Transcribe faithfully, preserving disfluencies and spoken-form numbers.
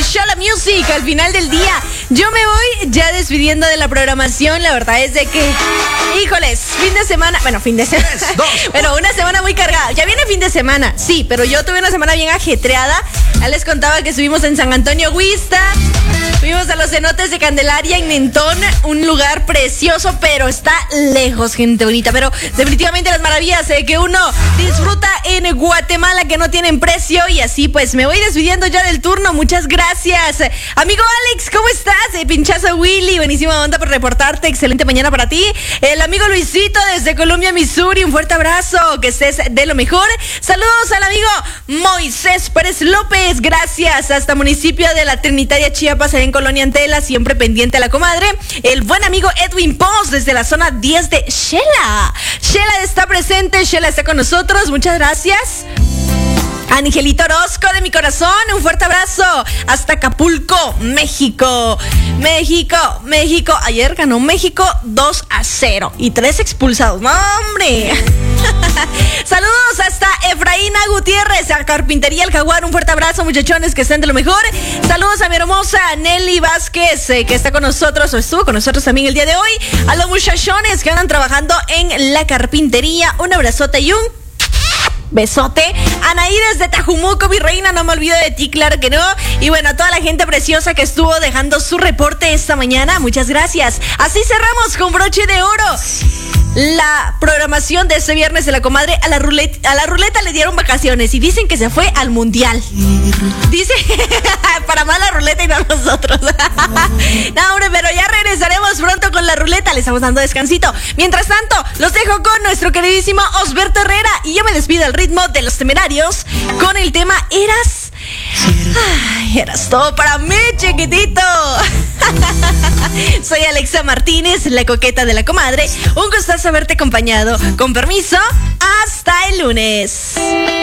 Shala Music al final del día. Yo me voy ya despidiendo de la programación. La verdad es de que, híjoles, fin de semana, bueno, fin de semana, bueno, una semana muy cargada. Ya viene fin de semana, sí, pero yo tuve una semana bien ajetreada. Ya les contaba que estuvimos en San Antonio Huista, fuimos a los cenotes de Candelaria en Mentón, un lugar precioso, pero está lejos, gente bonita. Pero definitivamente las maravillas eh, que uno disfruta en Guatemala que no tienen precio. Y así pues me voy despidiendo ya del turno. Muchas gracias. Amigo Alex, ¿cómo estás? Eh, pinchazo Willy, buenísima onda por reportarte. Excelente mañana para ti. El amigo Luisito desde Columbia, Missouri, un fuerte abrazo. Que estés de lo mejor. Saludos al amigo Moisés Pérez López. Gracias. Hasta municipio de la Trinitaria Chiapas, en Colonia Antela, siempre pendiente a la comadre. El buen amigo Edwin Pons desde la zona diez de Shela. Shela está presente, Shela está con nosotros. Muchas gracias. Angelito Orozco de mi corazón, un fuerte abrazo hasta Acapulco, México. México, México. Ayer ganó México dos a cero y tres expulsados. ¡No, hombre! Saludos hasta Efraína Gutiérrez, a Carpintería El Jaguar. Un fuerte abrazo, muchachones, que estén de lo mejor. Saludos a mi hermosa Nelly Vázquez, eh, que está con nosotros, o estuvo con nosotros también el día de hoy. A los muchachones que andan trabajando en la carpintería. Un abrazote y un besote. Anaí desde Tajumuco, mi reina, no me olvido de ti, claro que no. Y bueno, a toda la gente preciosa que estuvo dejando su reporte esta mañana, muchas gracias. Así cerramos con broche de oro la programación de este viernes de la comadre. A la ruleta, a la ruleta le dieron vacaciones y dicen que se fue al mundial. Dice, para más la ruleta y no nosotros. No, hombre, pero ya regresaremos pronto con la ruleta. Le estamos dando descansito. Mientras tanto, los dejo con nuestro queridísimo Osberto Herrera y yo me despido al ritmo de Los Temerarios con el tema Eras. Ay, eras todo para mí, chiquitito. Soy Alexa Martínez, la coqueta de la comadre. Un gustazo haberte acompañado. Con permiso, hasta el lunes.